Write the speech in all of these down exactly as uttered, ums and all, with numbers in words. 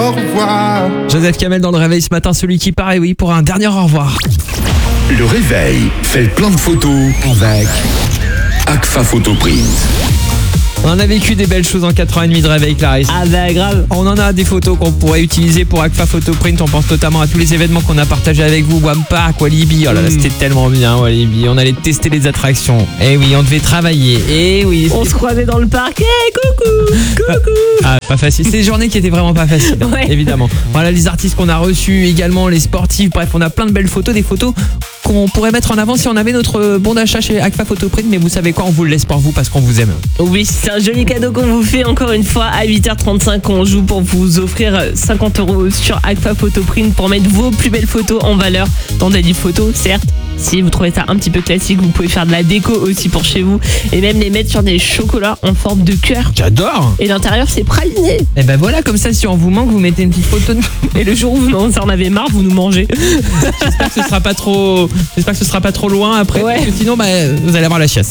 au revoir. Joseph Kamel dans le réveil ce matin, celui qui part, et oui, pour un dernier au revoir. Le réveil fait plein de photos avec Agfa Photo Print. On en a vécu des belles choses en quatre ans et demi de réveil, Clarisse. Ah bah grave. On en a des photos qu'on pourrait utiliser pour Agfa Photo Print. On pense notamment à tous les événements qu'on a partagés avec vous. Wampak, Walibi. Oh là là, c'était tellement bien, Walibi. On allait tester les attractions. Eh oui, on devait travailler. Eh oui. On se croisait dans le parc. Eh coucou, coucou. Ah, pas facile. C'est des journées qui étaient vraiment pas faciles, hein, Ouais. évidemment. Voilà, les artistes qu'on a reçus, également les sportifs. Bref, on a plein de belles photos, des photos qu'on pourrait mettre en avant si on avait notre bon d'achat chez Agfa Photo Print. Mais vous savez quoi, on vous le laisse pour vous parce qu'on vous aime. Oui, c'est un joli cadeau qu'on vous fait encore une fois à huit heures trente-cinq. On joue pour vous offrir cinquante euros sur Agfa Photo Print pour mettre vos plus belles photos en valeur dans des livres photos, certes. Si vous trouvez ça un petit peu classique, vous pouvez faire de la déco aussi pour chez vous et même les mettre sur des chocolats en forme de cœur. J'adore. Et l'intérieur, c'est praliné. Et ben voilà, comme ça, si on vous manque, vous mettez une petite photo de... Et le jour où vous en avez marre, vous nous mangez. J'espère que ce sera pas trop, j'espère que ce sera pas trop loin après, Ouais. parce que sinon, bah, vous allez avoir la chiasse.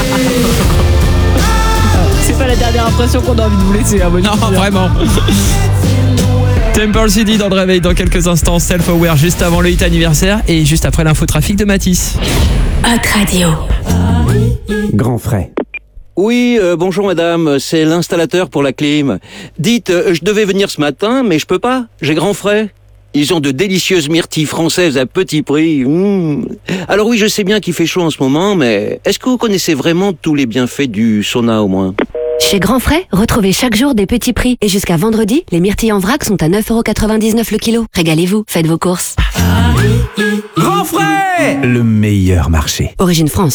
C'est pas la dernière impression qu'on a envie de vous laisser. Hein, moi, je Non, veux dire. vraiment. Temple C D dans le réveil dans quelques instants. Self-Aware juste avant le hit anniversaire et juste après l'infotrafic de Mathis. Hot Radio. Grand frais. Oui, euh, bonjour madame, c'est l'installateur pour la clim. Dites, euh, je devais venir ce matin, mais je peux pas, j'ai grand frais. Ils ont de délicieuses myrtilles françaises à petit prix. Mmh. Alors oui, je sais bien qu'il fait chaud en ce moment, mais est-ce que vous connaissez vraiment tous les bienfaits du sauna au moins ? Chez Grand Frais, retrouvez chaque jour des petits prix. Et jusqu'à vendredi, les myrtilles en vrac sont à neuf euros quatre-vingt-dix-neuf le kilo. Régalez-vous, faites vos courses. Grand frais, le meilleur marché. Origine France.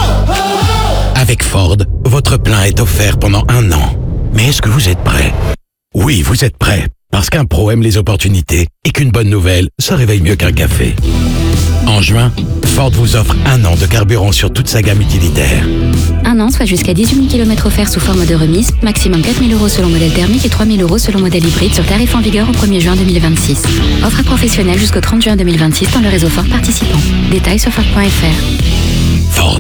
Avec Ford, votre plein est offert pendant un an. Mais est-ce que vous êtes prêt ? Oui, vous êtes prêt. Parce qu'un pro aime les opportunités et qu'une bonne nouvelle, ça réveille mieux qu'un café. En juin, Ford vous offre un an de carburant sur toute sa gamme utilitaire. Un an, soit jusqu'à dix-huit mille kilomètres offerts sous forme de remise, maximum quatre mille euros selon modèle thermique et trois mille euros selon modèle hybride sur tarif en vigueur au premier juin deux mille vingt-six. Offre à professionnels jusqu'au trente juin deux mille vingt-six dans le réseau Ford participant. Détails sur Ford point F R. Ford.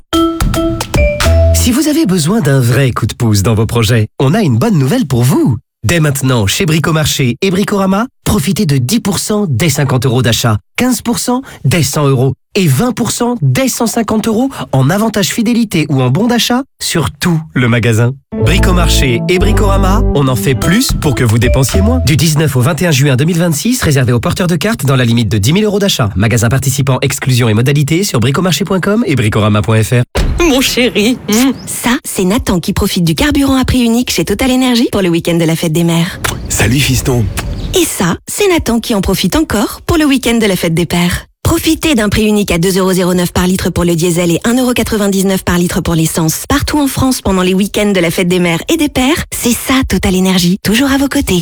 Si vous avez besoin d'un vrai coup de pouce dans vos projets, on a une bonne nouvelle pour vous. Dès maintenant, chez Bricomarché et Bricorama, profitez de dix pour cent dès cinquante euros d'achat, quinze pour cent dès cent euros et vingt pour cent dès cent cinquante euros en avantage fidélité ou en bon d'achat sur tout le magasin. Bricomarché et Bricorama, on en fait plus pour que vous dépensiez moins. Du dix-neuf au vingt et un juin deux mille vingt-six, réservé aux porteurs de cartes dans la limite de dix mille euros d'achat. Magasin participant, exclusion et modalités sur bricomarché point com et bricorama point f r. Mon chéri. Mmh. Ça, c'est Nathan qui profite du carburant à prix unique chez Total Energy pour le week-end de la fête des mères. Salut fiston. Et ça, c'est Nathan qui en profite encore pour le week-end de la fête des pères. Profitez d'un prix unique à deux euros zéro neuf par litre pour le diesel et un euro quatre-vingt-dix-neuf par litre pour l'essence. Partout en France pendant les week-ends de la fête des mères et des pères, c'est ça Total Energy, toujours à vos côtés.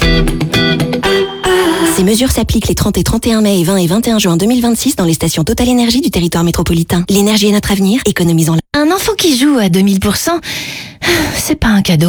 Ces mesures s'appliquent les trente et trente et un mai et vingt et vingt et un juin deux mille vingt-six dans les stations Total Energy du territoire métropolitain. L'énergie est notre avenir, économisons-la. Un enfant qui joue à deux mille pour cent, c'est pas un cadeau.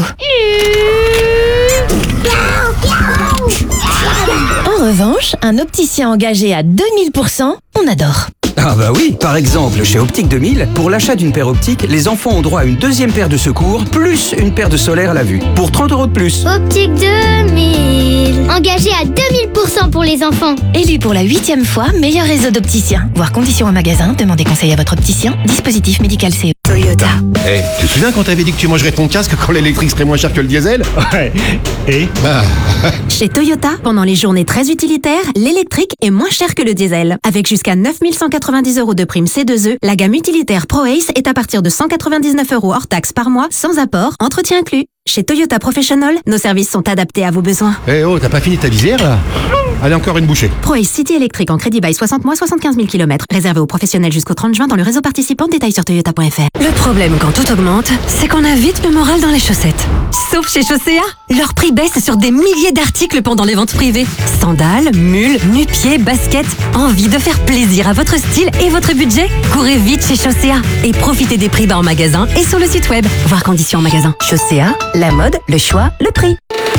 En revanche, un opticien engagé à deux mille pour cent, on adore. Ah bah oui, par exemple, chez Optique deux mille, pour l'achat d'une paire optique, les enfants ont droit à une deuxième paire de secours, plus une paire de solaire à la vue, pour trente euros de plus. Optique deux mille, engagé à deux mille pour cent pour les enfants. Élu pour la huitième fois meilleur réseau d'opticiens. Voir conditions au magasin, demandez conseil à votre opticien. Dispositif médical C E. Toyota. Eh, hey, tu te souviens quand t'avais dit que tu mangerais ton casque quand l'électrique serait moins cher que le diesel? Ouais. Et bah... Chez Toyota, pendant les journées très utilitaires, l'électrique est moins cher que le diesel. Avec jusqu'à neuf mille cent quatre-vingt-dix euros de prime C deux E, la gamme utilitaire ProAce est à partir de cent quatre-vingt-dix-neuf euros hors taxe par mois, sans apport, entretien inclus. Chez Toyota Professional, nos services sont adaptés à vos besoins. Eh hey, oh, t'as pas fini ta visière là? Allez, encore une bouchée. ProAce City électrique en crédit bail soixante mois, soixante-quinze mille kilomètres. Réservé aux professionnels jusqu'au trente juin dans le réseau participant. Détails sur toyota point f r. Le problème quand tout augmente, c'est qu'on a vite le moral dans les chaussettes. Sauf chez Chaussea, leur prix baisse sur des milliers d'articles pendant les ventes privées. Sandales, mules, nu-pieds, baskets. Envie de faire plaisir à votre style et votre budget? Courez vite chez Chaussea et profitez des prix bas en magasin et sur le site web. Voir conditions en magasin. Chaussea, la mode, le choix, le prix.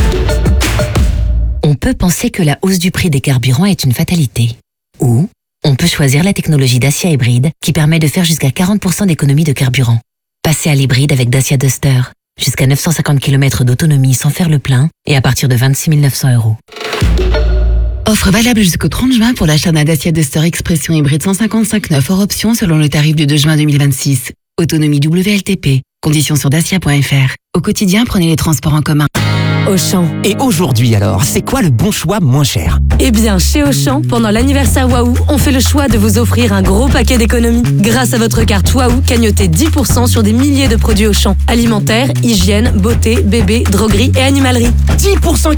On peut penser que la hausse du prix des carburants est une fatalité. Ou on peut choisir la technologie Dacia Hybride qui permet de faire jusqu'à quarante pour cent d'économie de carburant. Passez à l'hybride avec Dacia Duster. Jusqu'à neuf cent cinquante kilomètres d'autonomie sans faire le plein et à partir de vingt-six mille neuf cents euros. Offre valable jusqu'au trente juin pour l'achat d'un Dacia Duster Expression hybride cent cinquante-cinq neuf hors option selon le tarif du deux juin deux mille vingt-six. Autonomie W L T P. Conditions sur dacia point f r. Au quotidien, prenez les transports en commun. Auchan. Et aujourd'hui alors, c'est quoi le bon choix moins cher? Eh bien, chez Auchan, pendant l'anniversaire Waouh, on fait le choix de vous offrir un gros paquet d'économies. Grâce à votre carte Waouh, cagnotez dix pour cent sur des milliers de produits Auchan. Alimentaire, hygiène, beauté, bébé, droguerie et animalerie. dix pour cent